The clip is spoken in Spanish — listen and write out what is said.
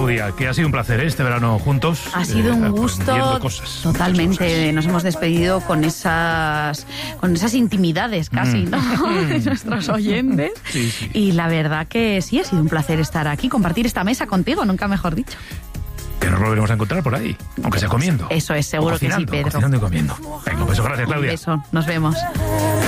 Claudia, que ha sido un placer este verano juntos. Ha sido un gusto, aprendiendo cosas, totalmente. cosas. Nos hemos despedido con esas intimidades casi, ¿no? De nuestros oyentes. Sí, sí. Y la verdad que sí, ha sido un placer estar aquí, compartir esta mesa contigo, nunca mejor dicho. Que nos volveremos a encontrar por ahí, aunque sea comiendo. Eso es, seguro que sí, Pedro. Cocinando y comiendo. Venga, un beso, gracias, Claudia. Un beso, nos vemos.